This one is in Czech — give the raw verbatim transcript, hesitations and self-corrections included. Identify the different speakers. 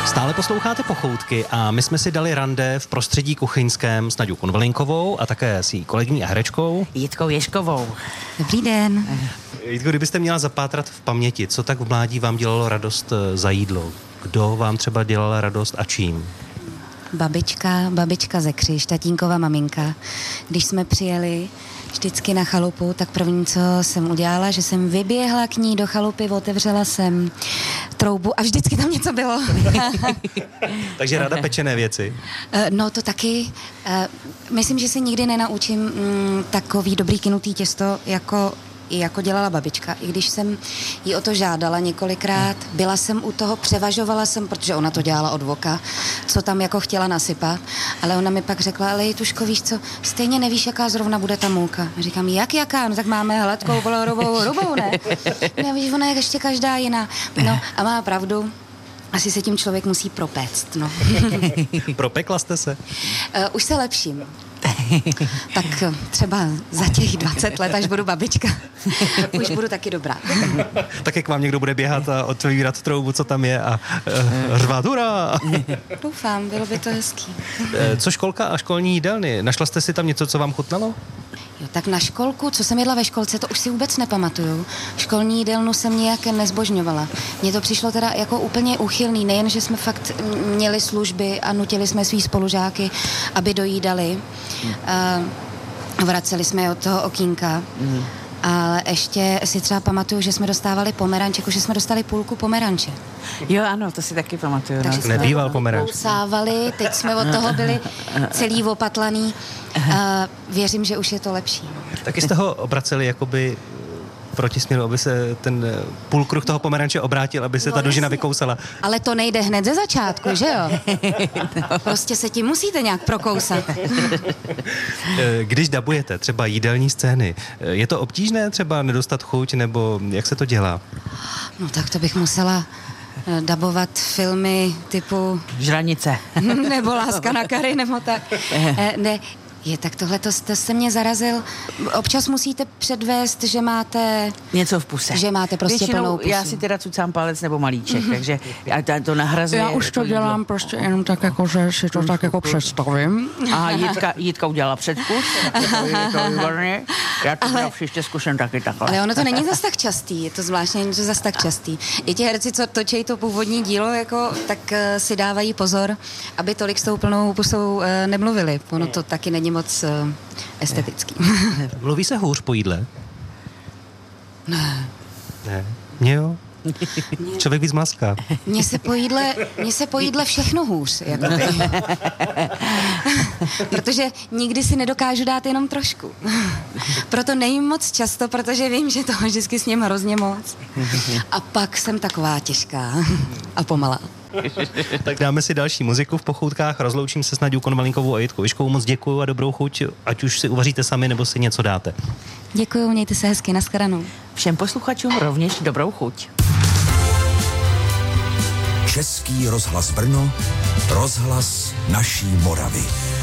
Speaker 1: Stále posloucháte Pochoutky a my jsme si dali rande v prostředí kuchyňském s Naďou Konvalinkovou a také s její kolegyní a herečkou
Speaker 2: Jitkou Ježkovou.
Speaker 3: Dobrý den.
Speaker 1: Jitko, kdybyste měla zapátrat v paměti, co tak v mládí vám dělalo radost za jídlo? Kdo vám třeba dělal radost a čím?
Speaker 3: Babička, babička ze Křiž, tatínkova maminka. Když jsme přijeli vždycky na chalupu, tak první, co jsem udělala, že jsem vyběhla k ní do chalupy, otevřela jsem troubu a vždycky tam něco bylo.
Speaker 1: Takže ráda pečené věci?
Speaker 3: No to taky. Myslím, že se nikdy nenaučím mm, takový dobrý kynutý těsto, jako i jako dělala babička. I když jsem jí o to žádala několikrát, byla jsem u toho, převažovala jsem, protože ona to dělala od voka, co tam jako chtěla nasypat, ale ona mi pak řekla, ale Jituško, víš co, stejně nevíš, jaká zrovna bude ta mouka. A říkám, jak jaká? No tak máme hladkou kolorovou rubou, ne? No víš, ona je ještě každá jiná. No a má pravdu. Asi se tím člověk musí propéct, no.
Speaker 1: Propekla jste se?
Speaker 3: Uh, už se lepším. Tak třeba za těch dvacet let, až budu babička, už budu taky dobrá.
Speaker 1: Tak jak vám někdo bude běhat a otvírat troubu, co tam je a uh, řvát hurá!
Speaker 3: Doufám, bylo by to hezký.
Speaker 1: Co školka a školní jídelny? Našla jste si tam něco, co vám chutnalo?
Speaker 3: Jo, tak na školku, co jsem jedla ve školce, to už si vůbec nepamatuju. Školní jídelnu jsem nějak nezbožňovala. Mně to přišlo teda jako úplně úchylný, nejen, že jsme fakt měli služby a nutili jsme svý spolužáky, aby dojídali. Uh, vraceli jsme je od toho okýnka. Mm. Ale ještě si třeba pamatuju, že jsme dostávali pomeranče, že jsme dostali půlku pomeranče.
Speaker 2: Jo, ano, to si taky pamatuju.
Speaker 3: Takže
Speaker 2: no.
Speaker 1: Nebýval pomeranč.
Speaker 3: Kousávali, teď jsme od toho byli celý opatlaný. Uh, věřím, že už je to lepší.
Speaker 1: Taky jste ho obraceli jakoby proti směru, aby se ten půlkruh toho pomeranče obrátil, aby se
Speaker 3: no,
Speaker 1: ta dužina
Speaker 3: jasně.
Speaker 1: vykousala.
Speaker 3: Ale to nejde hned ze začátku, že jo? Prostě se tím musíte nějak prokousat.
Speaker 1: Když dabujete třeba jídelní scény, je to obtížné třeba nedostat chuť, nebo jak se to dělá?
Speaker 3: No tak to bych musela dabovat filmy typu
Speaker 2: Žranice.
Speaker 3: nebo Láska na Kary, nebo tak. Ne, je, tak tohle to jste mě zarazil. Občas musíte předvést, že máte...
Speaker 2: Něco v puse.
Speaker 3: Že máte prostě
Speaker 2: Většinou
Speaker 3: plnou pusu.
Speaker 2: Já si teda cucám palec nebo malíček, mm-hmm. takže já to nahrazuje.
Speaker 4: Já už to dělám prostě jenom tak, jako, že si to tak jako představím.
Speaker 2: Aha, Jitka, Jitka udělala předkus. Je to výborně. Já to ale, příště zkusím taky takhle.
Speaker 3: Ale ono to není zas tak častý, je to zvláštně, není to zas tak častý. I ti herci, co točí to původní dílo, jako, tak uh, si dávají pozor, aby tolik s tou plnou pusou uh, nemluvili. Ono to taky není moc uh, estetický.
Speaker 1: Mluví se hůř po jídle?
Speaker 3: Ne.
Speaker 1: Ne. Mně jo. Člověk víc mlaská.
Speaker 3: Mně se po jídle, mně se po jídle všechno hůř. Jako protože nikdy si nedokážu dát jenom trošku. Proto nejím moc často, protože vím, že toho vždycky s ním hrozně moc. A pak jsem taková těžká a pomalá.
Speaker 1: Tak dáme si další muziku v Pochoutkách. Rozloučím se s Naďou Konvalinkovou a Jitkou Ježkovou. Moc děkuju a dobrou chuť, ať už si uvaříte sami, nebo si něco dáte.
Speaker 3: Děkuju, mějte se hezky, nashledanou.
Speaker 2: Všem posluchačům rovněž dobrou chuť.
Speaker 5: Český rozhlas Brno, rozhlas naší Moravy.